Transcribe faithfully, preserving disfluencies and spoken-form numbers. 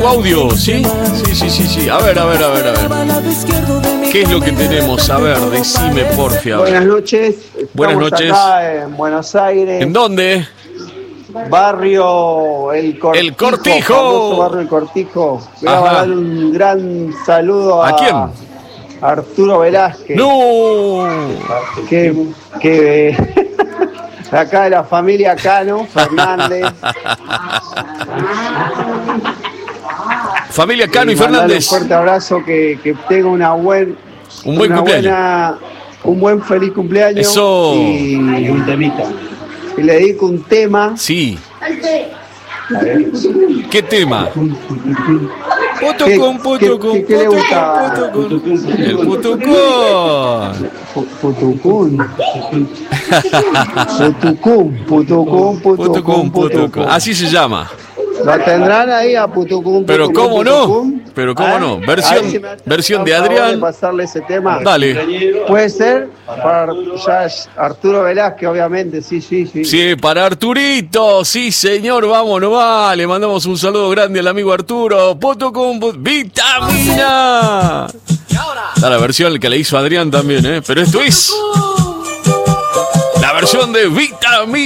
tu audio, ¿sí? Sí, sí, sí, sí. A ver, a ver, a ver, a ver. ¿Qué es lo que tenemos? A ver, decime, porfia. Buenas noches. Buenas Estamos noches. acá en Buenos Aires. ¿En dónde? Barrio El Cortijo. El Cortijo. Famoso barrio El Cortijo. Voy a Ajá. mandar un gran saludo a... ¿A quién? Arturo Velázquez. ¡No! Que... que acá de la familia Cano, Fernández. Familia Cano y, y mandarle Fernández. Un fuerte abrazo, que, que tenga una buen, un buen una cumpleaños. Buena, un buen feliz cumpleaños. Eso. Y, y un temita. Y le dedico un tema. Sí. ¿Qué tema? Putucún, putucún, ¿Qué le gusta? El putucún. Putucún. Putucún, putucún, putucún, putucún. Así se llama. Lo tendrán ahí a Putucún. Pero putucún, cómo putucún. no, pero cómo ¿Eh? no. Versión, Si versión de favor Adrián. De pasarle ese tema. Dale. Puede ser para ya Arturo Velázquez, obviamente, sí, sí, sí. Sí, para Arturito, sí señor, vámonos, va. Le mandamos un saludo grande al amigo Arturo. Poto con vitamina. Está la versión que le hizo Adrián también, ¿eh? Pero esto es la versión de Vitamina.